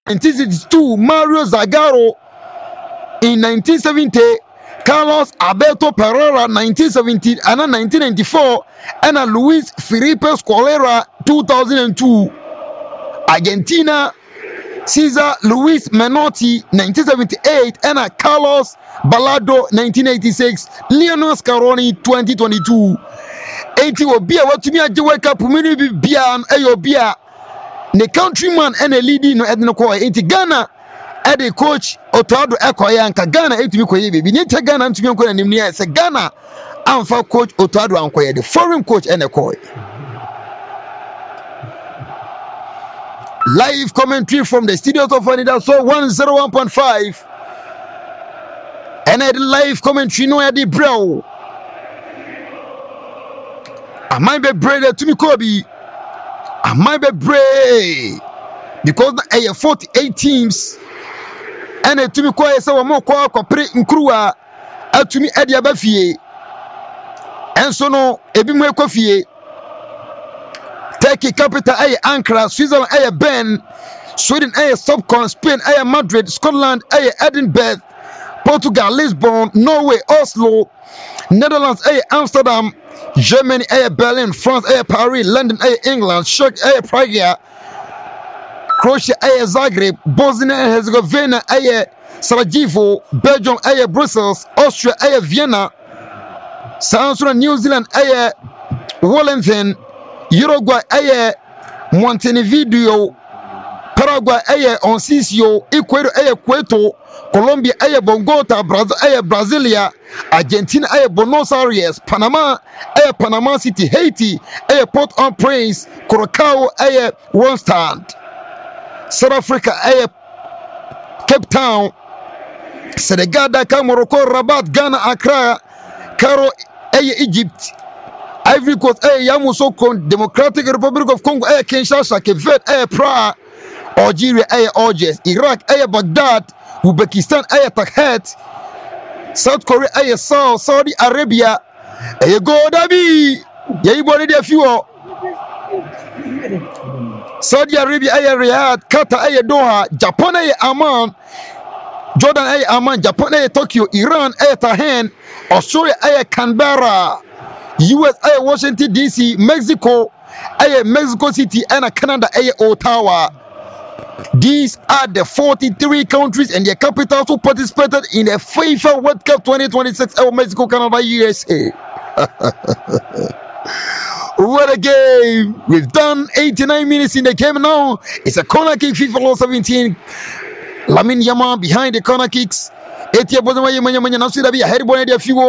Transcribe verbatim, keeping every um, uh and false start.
nineteen sixty-two, Mario Zagallo. In nineteen seventy, Carlos Alberto Pereira, nineteen seventy, and then nineteen ninety-four, and Luis Felipe Scolera, two thousand two. Argentina, Cesar Luis Menotti, nineteen seventy-eight, and Carlos Balado, nineteen eighty-six. Lionel Scaloni, twenty twenty-two. eighty will be a what to me at the wake up, maybe be an Ayobia. The countryman and a leading no Edna Koi, eighty Ghana. Ede coach Otoado Ekoya nka Ghana etumi koye bebi ni te Ghana ntumi nko na nimni ya se Ghana amfa coach Otoado ankoye the foreign coach ene koy. Live commentary from the studios of Anida so one oh one point five and a live commentary no ade bro amai be brother to me Kobe amai be brave because na forty-eight teams and a to me quiet so more call copre nkruwa atumi ade abafie enso no ebi mu ekofie Turkey capital ay Ankara, Switzerland ay Bern, Sweden ay Stockholm, Spain ay Madrid, Scotland ay Edinburgh, Portugal Lisbon, Norway Oslo, Netherlands ay Amsterdam, Germany ay Berlin, France ay Paris, London ay England, Czech ay Prague, Croatia ay Zagreb, Bosnia and Herzegovina ay Sarajevo, Belgium ay Brussels, Austria ay Vienna, South New Zealand ay Wellington, Uruguay ay Montevideo, Paraguay ay Oncisio, Ecuador ay Quito, Colombia ay Bogota, Brazil ay Brasilia, Argentina ay Buenos Aires, Panama ay Panama City, Haiti ay Port-au-Prince, Curacao ay Ronstadt, South Africa ay Cape Town, Senegal, Dakar, Morocco, Rabat, Ghana, Accra, Cairo ay Egypt, Ivory Coast ay Yamoussoukro, Democratic Republic of Congo ay Kinshasa, Cape Verde ay Praia, Algeria ay Algiers, Iraq ay Baghdad, Uzbekistan ay Takhet, South Korea ay Seoul, Saudi Arabia ay Godabi, yai body there few. Saudi Arabia ay Riyadh, Qatar ay Doha, Japan ay Amman, Jordan ay Amman, Japan ay Tokyo, Iran ay Tehran, Australia ay Canberra, U S ay Washington D C, Mexico ay Mexico City, and Canada ay Ottawa. These are the forty-three countries and their capitals who participated in the FIFA World Cup twenty twenty-six of Mexico, Canada, U S A. What a game! We've done eighty-nine minutes in the game now. It's a corner kick, FIFA seventeen. Lamine Yamal behind the corner kicks. Etia Bozema Yemanya Nasuda be a head boy.